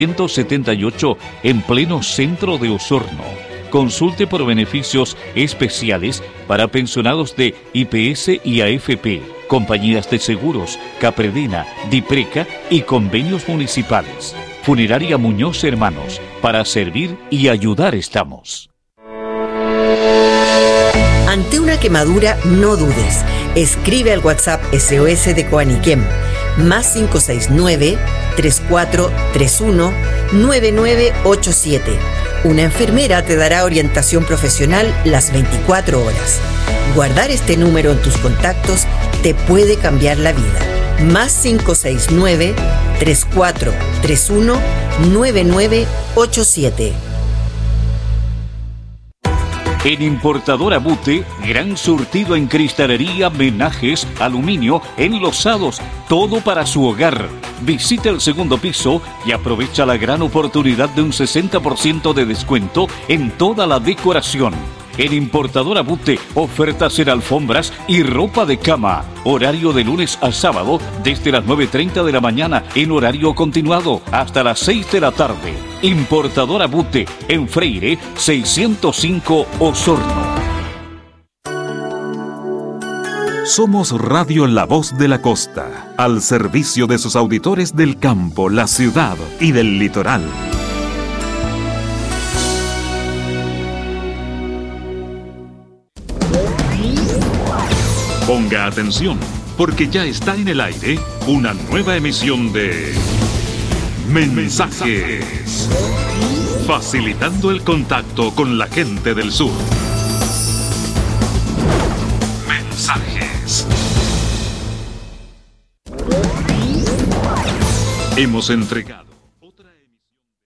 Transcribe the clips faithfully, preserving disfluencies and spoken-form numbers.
ciento setenta y ocho en pleno centro de Osorno. Consulte por beneficios especiales para pensionados de I P S y A F P, compañías de seguros, Capredena, Dipreca y convenios municipales. Funeraria Muñoz Hermanos, para servir y ayudar estamos. Ante una quemadura, no dudes. Escribe al WhatsApp S O S de Coaniquem, más cinco seis nueve, tres cuatro tres uno, nueve nueve ocho siete. Una enfermera te dará orientación profesional las veinticuatro horas. Guardar este número en tus contactos te puede cambiar la vida. Más cinco seis nueve, tres cuatro tres uno, nueve nueve ocho siete. En Importadora Bute, gran surtido en cristalería, menajes, aluminio, enlosados, todo para su hogar. Visita el segundo piso y aprovecha la gran oportunidad de un sesenta por ciento de descuento en toda la decoración. En Importadora Bute, ofertas en alfombras y ropa de cama. Horario de lunes a sábado desde las nueve y media de la mañana en horario continuado hasta las seis de la tarde. Importadora Bute, en Freire seiscientos cinco Osorno. Somos Radio La Voz de la Costa, al servicio de sus auditores del campo, la ciudad y del litoral. Ponga atención, porque ya está en el aire una nueva emisión de Mensajes, facilitando el contacto con la gente del sur. Mensajes. Hemos entregado otra emisión.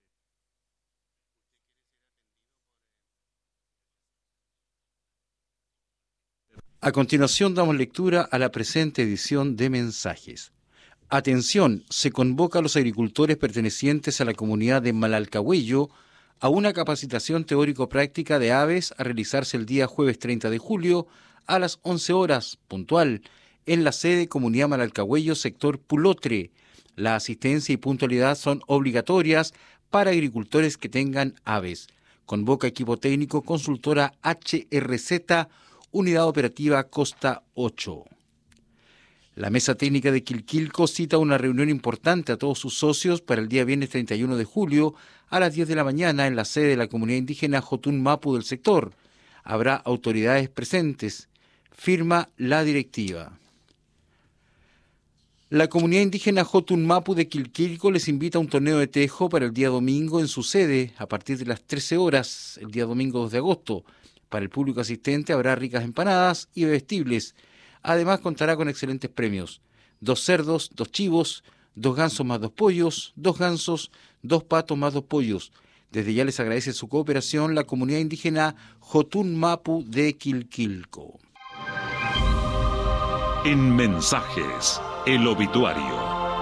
A continuación damos lectura a la presente edición de Mensajes. Atención, se convoca a los agricultores pertenecientes a la comunidad de Malalcahuello a una capacitación teórico-práctica de aves a realizarse el día jueves treinta de julio a las once horas, puntual, en la sede Comunidad Malalcahuello, sector Pulotre. La asistencia y puntualidad son obligatorias para agricultores que tengan aves. Convoca equipo técnico consultora H R Z, Unidad Operativa Costa ocho. La Mesa Técnica de Quilquilco cita una reunión importante a todos sus socios para el día viernes treinta y uno de julio a las diez de la mañana en la sede de la comunidad indígena Jotun Mapu del sector. Habrá autoridades presentes. Firma la directiva. La comunidad indígena Jotun Mapu de Quilquilco les invita a un torneo de tejo para el día domingo en su sede a partir de las trece horas, el día domingo dos de agosto. Para el público asistente habrá ricas empanadas y bebestibles. Además contará con excelentes premios. Dos cerdos, dos chivos, dos gansos más dos pollos, dos gansos, dos patos más dos pollos. Desde ya les agradece su cooperación la comunidad indígena Jotun Mapu de Quilquilco. En Mensajes, el obituario.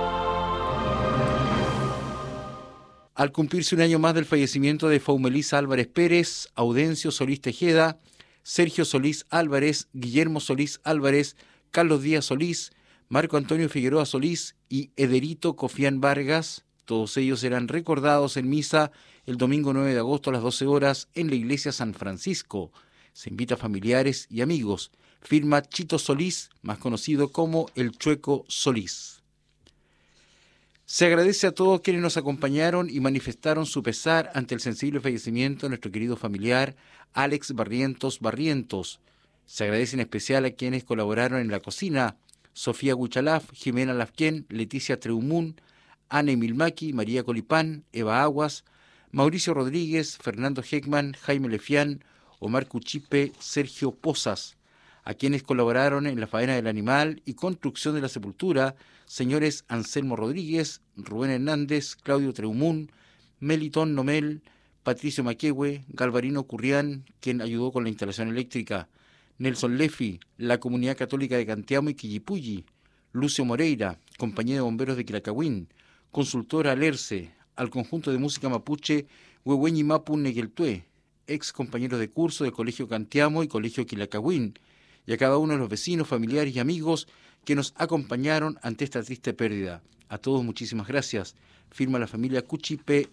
Al cumplirse un año más del fallecimiento de Faumelisa Álvarez Pérez, Audencio Solís Tejeda, Sergio Solís Álvarez, Guillermo Solís Álvarez, Carlos Díaz Solís, Marco Antonio Figueroa Solís y Ederito Cofián Vargas, todos ellos serán recordados en misa el domingo nueve de agosto a las doce horas en la iglesia San Francisco. Se invita a familiares y amigos. Firma Chito Solís, más conocido como el Chueco Solís. Se agradece a todos quienes nos acompañaron y manifestaron su pesar ante el sensible fallecimiento de nuestro querido familiar Alex Barrientos Barrientos. Se agradece en especial a quienes colaboraron en la cocina: Sofía Guchalaf, Jimena Lafquén, Leticia Treumún, Ana Milmaki, María Colipán, Eva Aguas, Mauricio Rodríguez, Fernando Heckman, Jaime Lefián, Omar Cuchipe, Sergio Pozas. A quienes colaboraron en la faena del animal y construcción de la sepultura: señores Anselmo Rodríguez, Rubén Hernández, Claudio Treumún, Melitón Nomel, Patricio Maquehue, Galvarino Currián, quien ayudó con la instalación eléctrica, Nelson Lefi, la Comunidad Católica de Canteamo y Quillipulli, Lucio Moreira, Compañía de Bomberos de Quilacahuín, Consultora Alerce, al conjunto de música mapuche Huehueñi Mapu Negueltué, ex compañeros de curso del Colegio Canteamo y Colegio Quilacahuín, y a cada uno de los vecinos, familiares y amigos que nos acompañaron ante esta triste pérdida. A todos muchísimas gracias. firma la familia Cuchipe